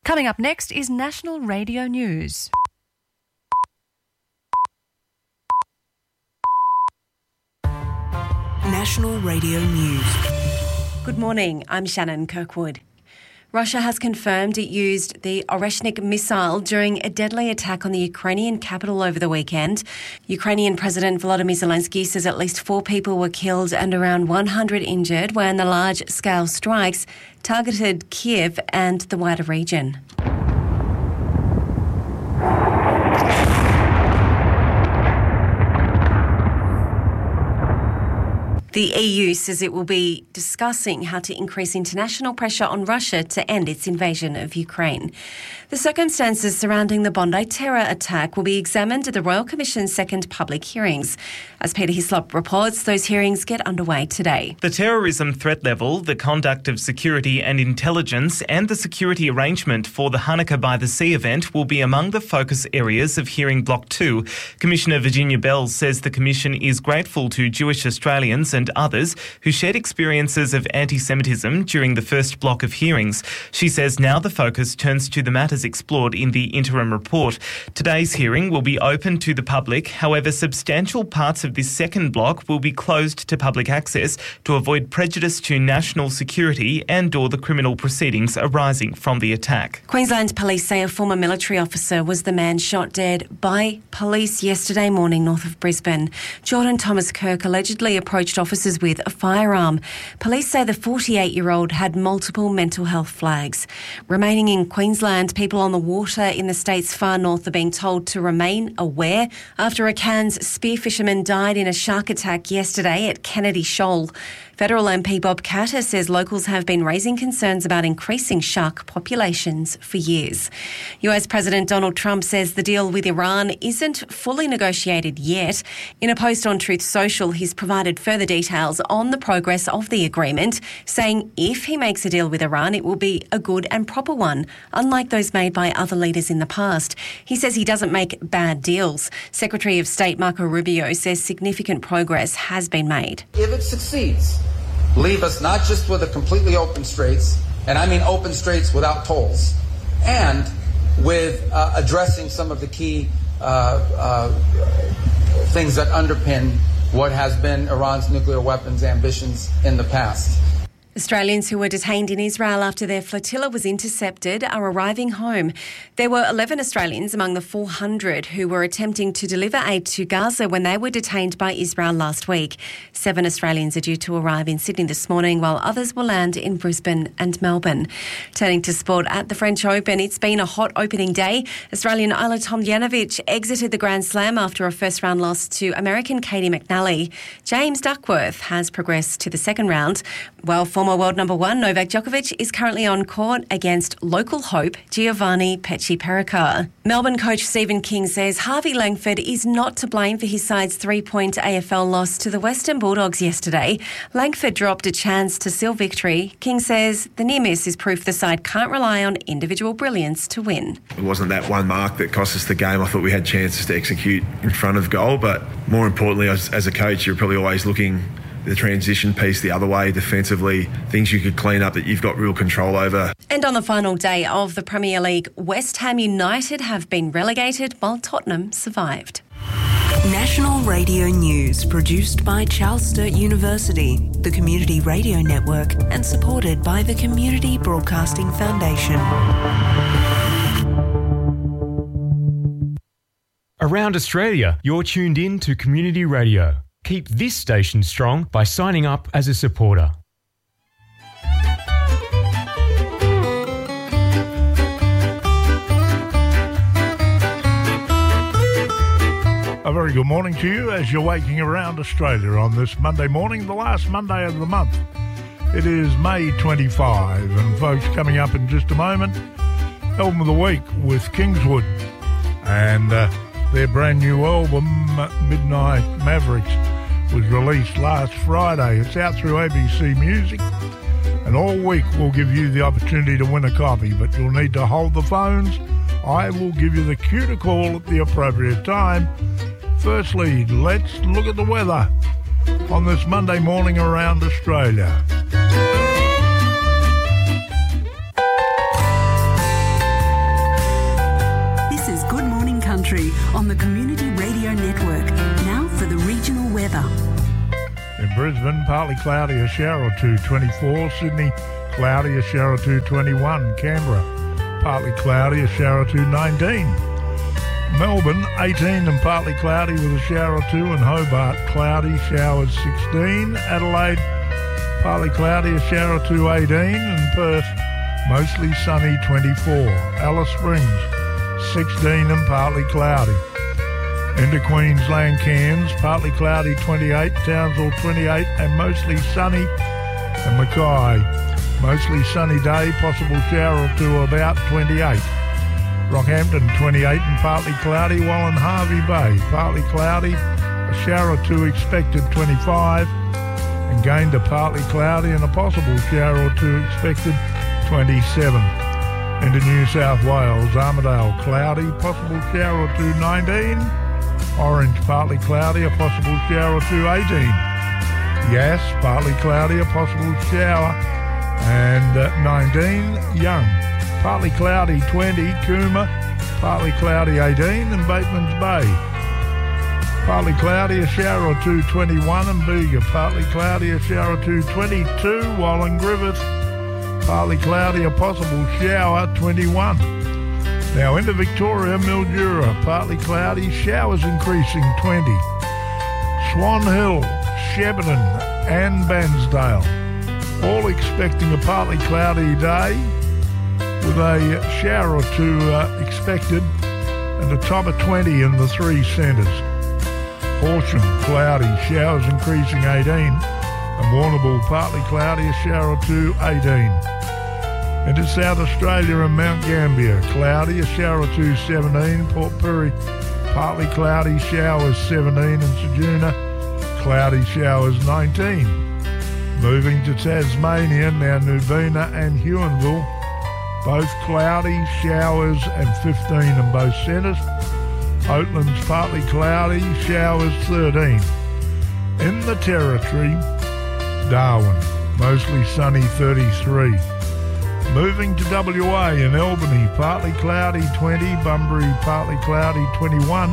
Coming up next is National Radio News. National Radio News. Good morning, I'm Shannon Kirkwood. Russia has confirmed it used the Oreshnik missile during a deadly attack on the Ukrainian capital over the weekend. Ukrainian President Volodymyr Zelensky says at least 4 people were killed and around 100 injured when the large-scale strikes targeted Kiev and the wider region. The EU says it will be discussing how to increase international pressure on Russia to end its invasion of Ukraine. The circumstances surrounding the Bondi terror attack will be examined at the Royal Commission's second public hearings. As Peter Hislop reports, those hearings get underway today. The terrorism threat level, the conduct of security and intelligence, and the security arrangement for the Hanukkah by the Sea event will be among the focus areas of hearing Block 2. Commissioner Virginia Bell says the Commission is grateful to Jewish Australians and others who shared experiences of anti-Semitism during the first block of hearings. She says now the focus turns to the matters explored in the interim report. Today's hearing will be open to the public. However, substantial parts of this second block will be closed to public access to avoid prejudice to national security and/or the criminal proceedings arising from the attack. Queensland police say a former military officer was the man shot dead by police yesterday morning north of Brisbane. Jordan Thomas Kirk allegedly approached officers with a firearm. Police say the 48-year-old had multiple mental health flags. Remaining in Queensland, people on the water in the state's far north are being told to remain aware after a Cairns spearfisherman died in a shark attack yesterday at Kennedy Shoal. Federal MP Bob Katter says locals have been raising concerns about increasing shark populations for years. US President Donald Trump says the deal with Iran isn't fully negotiated yet. In a post on Truth Social, he's provided further details on the progress of the agreement, saying if he makes a deal with Iran, it will be a good and proper one, unlike those made by other leaders in the past. He says he doesn't make bad deals. Secretary of State Marco Rubio says significant progress has been made. If it succeeds, leave us not just with a completely open straits, and I mean open straits without tolls, and with addressing some of the key things that underpin what has been Iran's nuclear weapons ambitions in the past. Australians who were detained in Israel after their flotilla was intercepted are arriving home. There were 11 Australians among the 400 who were attempting to deliver aid to Gaza when they were detained by Israel last week. 7 Australians are due to arrive in Sydney this morning, while others will land in Brisbane and Melbourne. Turning to sport at the French Open, it's been a hot opening day. Australian Ajla Tomljanovic exited the Grand Slam after a first-round loss to American Katie McNally. James Duckworth has progressed to the second round, while former world number 1 Novak Djokovic is currently on court against local hope Giovanni Pesci-Pericard. Melbourne coach Stephen King says Harvey Langford is not to blame for his side's 3-point AFL loss to the Western Bulldogs yesterday. Langford dropped a chance to seal victory. King says the near miss is proof the side can't rely on individual brilliance to win. It wasn't that one mark that cost us the game. I thought we had chances to execute in front of goal, but more importantly, as a coach, you're probably always looking the transition piece the other way, defensively, things you could clean up that you've got real control over. And on the final day of the Premier League, West Ham United have been relegated while Tottenham survived. National Radio News, produced by Charles Sturt University, the Community Radio Network, and supported by the Community Broadcasting Foundation. Around Australia, you're tuned in to Community Radio. Keep this station strong by signing up as a supporter. A very good morning to you as you're waking around Australia on this Monday morning, the last Monday of the month. It is May 25, and folks, coming up in just a moment, Album of the Week with Kingswood and their brand new album, Midnight Mavericks, was released last Friday. It's out through ABC Music, and all week we'll give you the opportunity to win a copy, but you'll need to hold the phones. I will give you the cue to call at the appropriate time. Firstly, let's look at the weather on this Monday morning around Australia. Brisbane, partly cloudy, a shower or two, 24. Sydney, cloudy, a shower or two, 21. Canberra, partly cloudy, a shower or two, 19. Melbourne, 18 and partly cloudy with a shower or two, and Hobart, cloudy, showers 16. Adelaide, partly cloudy, a shower or two, 18. And Perth, mostly sunny, 24. Alice Springs, 16 and partly cloudy. Into Queensland, Cairns, partly cloudy, 28. Townsville, 28 and mostly sunny. And Mackay, mostly sunny day, possible shower or two, about 28. Rockhampton, 28 and partly cloudy, while in Harvey Bay, partly cloudy, a shower or two expected, 25, and Gayndah, partly cloudy and a possible shower or two expected, 27. Into New South Wales, Armidale, cloudy, possible shower or two, 19. Orange, partly cloudy, a possible shower or two, 18. Yass, partly cloudy, a possible shower, and 19. Young, partly cloudy, 20. Cooma, partly cloudy, 18. And Bateman's Bay, partly cloudy, a shower or two, 21. And Bega, partly cloudy, a shower or two, 22. While in Griffith, partly cloudy, a possible shower, 21. Now into Victoria, Mildura, partly cloudy, showers increasing, 20. Swan Hill, Shepparton and Bansdale, all expecting a partly cloudy day with a shower or two expected, and a top of 20 in the three centres. Horsham, cloudy, showers increasing, 18. And Warrnambool, partly cloudy, a shower or two, 18. Into South Australia and Mount Gambier, cloudy, a shower or two, 17. Port Pirie, partly cloudy, showers 17. And Ceduna, cloudy, showers 19. Moving to Tasmania, now Nubina and Huonville, both cloudy, showers and 15 in both centres. Oatlands, partly cloudy, showers 13. In the Territory, Darwin, mostly sunny, 33. Moving to WA in Albany, partly cloudy, 20. Bunbury, partly cloudy, 21.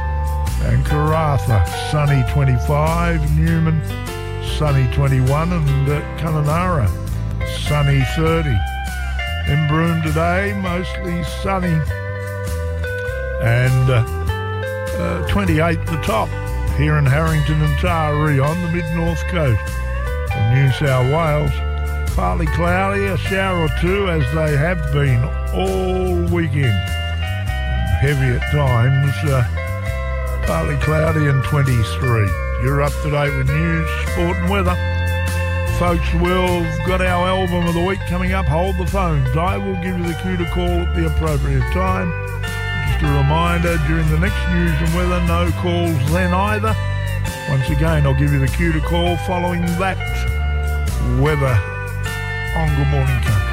And Karratha, sunny, 25. Newman, sunny, 21. And Kununurra, sunny, 30. In Broome today, mostly sunny. And 28 the top here in Harrington and Taree on the mid-north coast of New South Wales. Partly cloudy, a shower or two, as they have been all weekend. Heavy at times, partly cloudy and 23. You're up to date with news, sport and weather. Folks, we've got our album of the week coming up. Hold the phones. I will give you the cue to call at the appropriate time. Just a reminder, during the next news and weather, no calls then either. Once again, I'll give you the cue to call following that weather on Good Morning Country.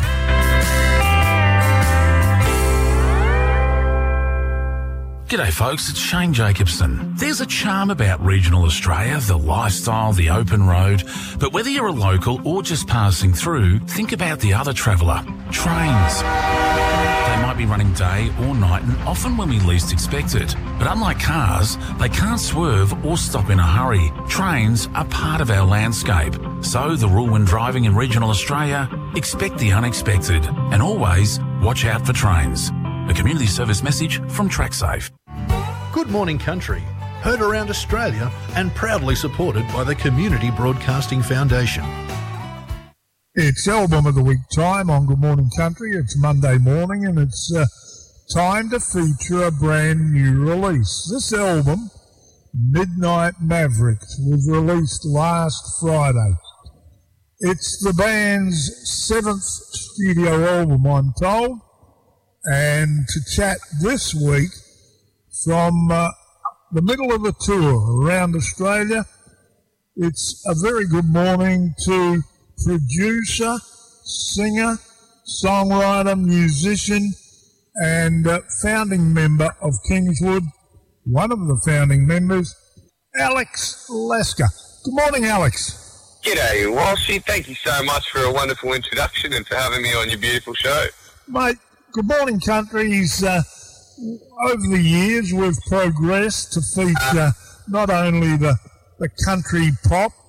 G'day folks, it's Shane Jacobson. There's a charm about regional Australia, the lifestyle, the open road. But whether you're a local or just passing through, think about the other traveller, trains. They might be running day or night and often when we least expect it. But unlike cars, they can't swerve or stop in a hurry. Trains are part of our landscape. So the rule when driving in regional Australia, expect the unexpected and always watch out for trains. A community service message from TrackSafe. Good Morning Country, heard around Australia and proudly supported by the Community Broadcasting Foundation. It's Album of the Week time on Good Morning Country. It's Monday morning and it's time to feature a brand new release. This album, Midnight Mavericks, was released last Friday. It's the band's 7th studio album, I'm told. And to chat this week from the middle of a tour around Australia, it's a very good morning to producer, singer, songwriter, musician, and founding member of Kingswood, one of the founding members, Alex Lasker. Good morning, Alex. G'day, Walshy. Thank you so much for a wonderful introduction and for having me on your beautiful show. Mate, Good Morning Country's, over the years, we've progressed to feature not only the country pop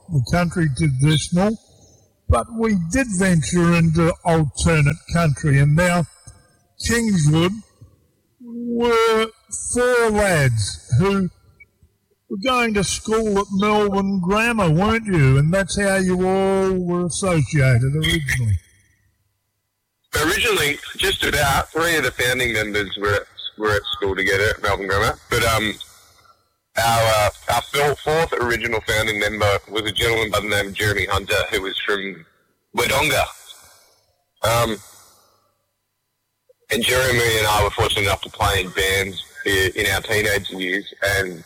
the country traditional, but we did venture into alternate country, and now Kingswood were 4 lads who were going to school at Melbourne Grammar, weren't you? And that's how you all were associated originally. Originally, just about 3 of the founding members were at school together at Melbourne Grammar, but our 4th original founding member was a gentleman by the name of Jeremy Hunter, who was from Wodonga. And Jeremy and I were fortunate enough to play in bands in our teenage years, and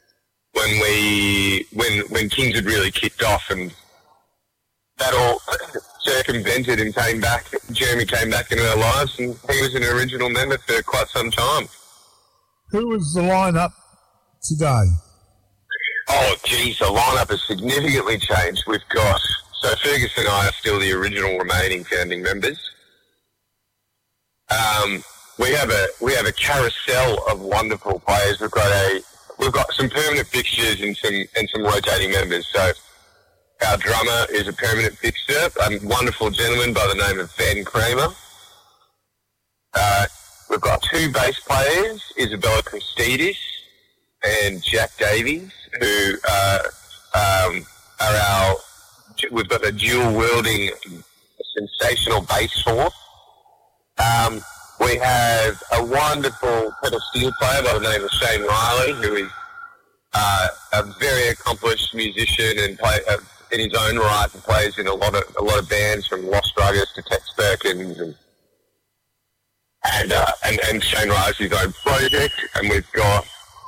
when Kingswood really kicked off and that all circumvented and came back, Jeremy came back into our lives, and he was an original member for quite some time. Who is the lineup today? Oh, geez, the lineup has significantly changed. We've got, so Fergus and I are still the original remaining founding members. We have a carousel of wonderful players. We've got some permanent fixtures and some rotating members. So our drummer is a permanent fixture, a wonderful gentleman by the name of Van Kramer. We've got 2 bass players, Isabella Christidis and Jack Davies, who we've got a dual-wielding, sensational bass force. We have a wonderful pedal steel player by the name of Shane Riley, who is a very accomplished musician and in his own right, and plays in a lot of bands from Lost Ruggers to Tex Perkins, and Shane Riley's his own project. And we've got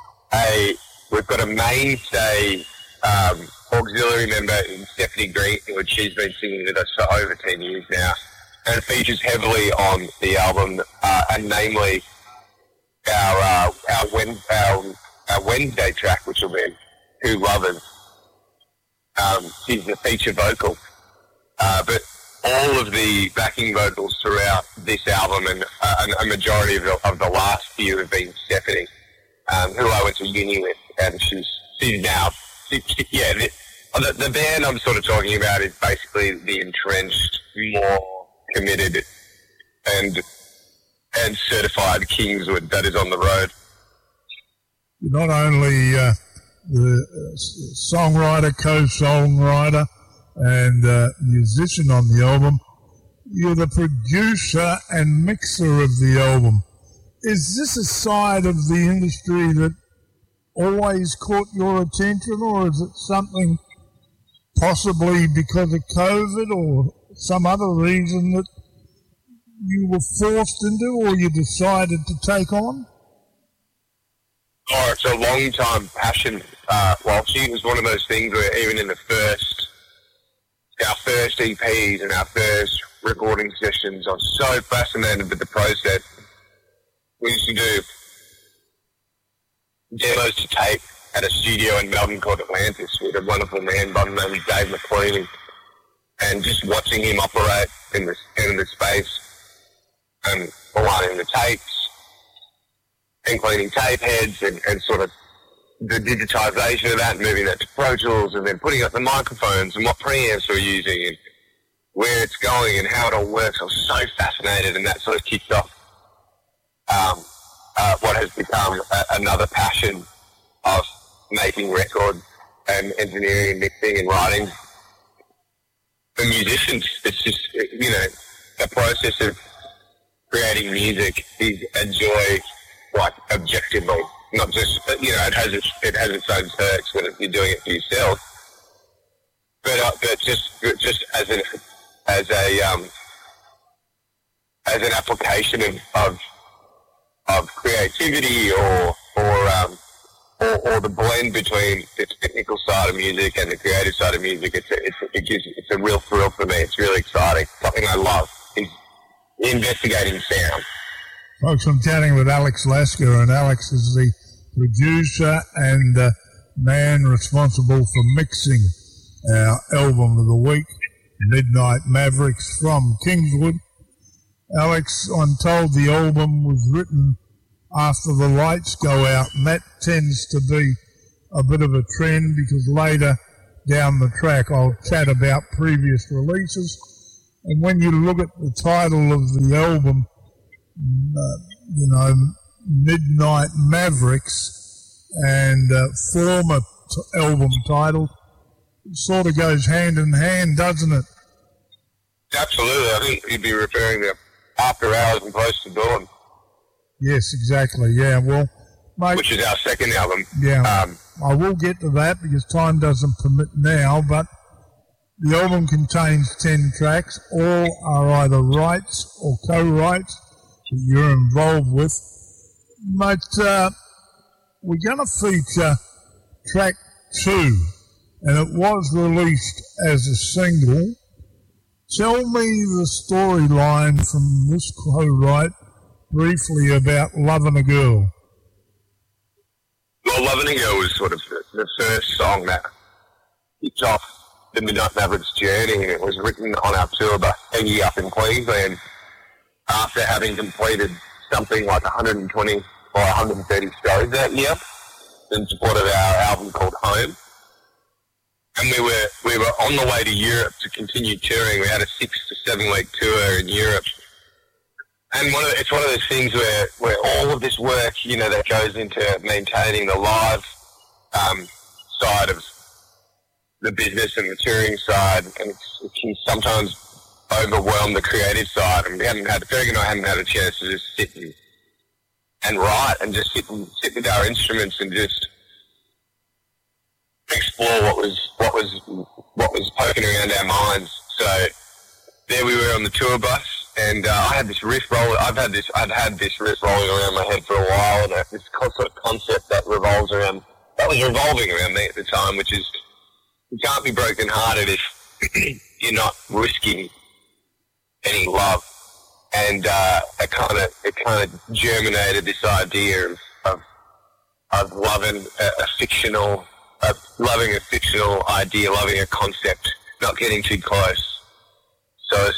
a mainstay auxiliary member in Stephanie Green, which she's been singing with us for over 10 years now, and features heavily on the album, and namely our Wednesday track, which will be Who Lovers. She's the feature vocal. But all of the backing vocals throughout this album and a majority of the last few have been Stephanie, who I went to uni with, and she's now... The band I'm sort of talking about is basically the entrenched, more committed and certified Kingswood that is on the road. Not only the songwriter, co-songwriter and musician on the album, you're the producer and mixer of the album. Is this a side of the industry that always caught your attention, or is it something possibly because of COVID or some other reason that you were forced into or you decided to take on? Oh, it's a long-time passion. Walshy, it was one of those things where even in our first EPs and our first recording sessions, I was so fascinated with the process. We used to do demos to tape at a studio in Melbourne called Atlantis with a wonderful man by the name of Dave McLean, and just watching him operate in the space and aligning the tapes and cleaning tape heads and sort of the digitisation of that, moving that to Pro Tools, and then putting up the microphones and what preamps we're using and where it's going and how it all works. I was so fascinated, and that sort of kicked off what has become another passion of making records and engineering and mixing and writing. For musicians, it's just, the process of creating music is a joy, like, objectively. Not just, it has its own perks when you're doing it for yourself, but just as an application of creativity or the blend between the technical side of music and the creative side of music, it's a real thrill for me. It's really exciting. Something I love is investigating sound. Folks, I'm chatting with Alex Lasker, and Alex is the producer and man responsible for mixing our album of the week, Midnight Mavericks from Kingswood. Alex, I'm told the album was written after the lights go out, and that tends to be a bit of a trend because later down the track, I'll chat about previous releases. And when you look at the title of the album, Midnight Mavericks, and former album title, it sort of goes hand in hand, doesn't it? Absolutely. I think you'd be referring to After Hours and Close to Dawn. Yes, exactly. Yeah, well, mate, which is our second album. Yeah, I will get to that because time doesn't permit now, but the album contains 10 tracks. All are either rights or co-writes that you're involved with. But we're going to feature track 2, and it was released as a single. Tell me the storyline from this co-write briefly about Lovin' a Girl. Well, Lovin' a Girl was sort of the first song that kicked off the Midnight Mavericks journey, and it was written on our tour bus hanging up in Queensland after having completed something like 120 or 130 shows that year in support of our album called Home. And we were on the way to Europe to continue touring. We had a 6 to 7 week tour in Europe. And it's one of those things where all of this work, that goes into maintaining the live side of the business and the touring side, and it can sometimes overwhelm the creative side. And Ferg and I hadn't had a chance to just sit and write and just sit with our instruments and just explore what was poking around our minds. So there we were on the tour bus, and I had this riff rolling. I'd had this riff rolling around my head for a while, and this sort of concept that was revolving around me at the time, which is you can't be broken-hearted if you're not risking any love. And it kind of germinated this idea of loving a fictional idea, loving a concept, not getting too close. So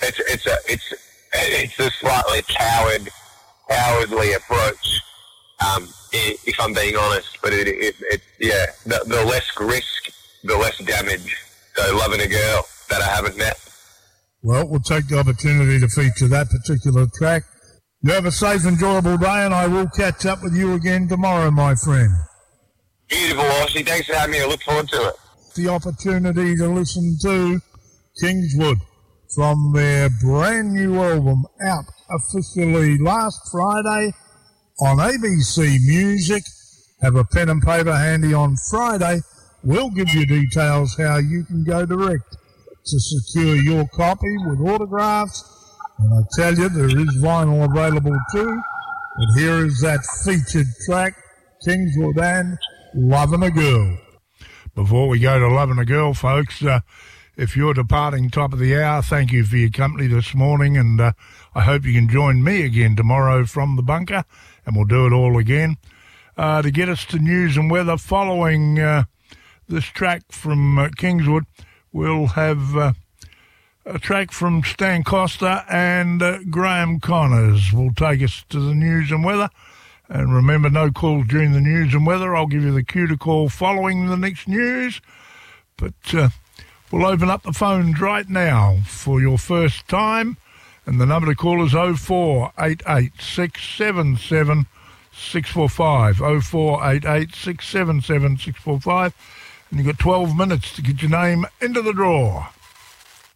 it's a slightly cowardly approach, if I'm being honest. But the less risk, the less damage. So Loving a Girl that I haven't met. Well, we'll take the opportunity to feature that particular track. You have a safe, enjoyable day, and I will catch up with you again tomorrow, my friend. Beautiful, Aussie. Thanks for having me. I look forward to it. The opportunity to listen to Kingswood from their brand new album, out officially last Friday on ABC Music. Have a pen and paper handy on Friday. We'll give you details how you can go direct to secure your copy with autographs. And I tell you, there is vinyl available too. But here is that featured track, Kingswood and Lovin' a Girl. Before we go to Lovin' a Girl, folks, if you're departing top of the hour, thank you for your company this morning, and I hope you can join me again tomorrow from the bunker, and we'll do it all again. To get us to news and weather following this track from Kingswood, we'll have a track from Stan Costa and Graham Connors will take us to the news and weather. And remember, no calls during the news and weather. I'll give you the cue to call following the next news. But we'll open up the phones right now for your first time. And the number to call is 0488 677 645. 0488 677 645. And you've got 12 minutes to get your name into the draw.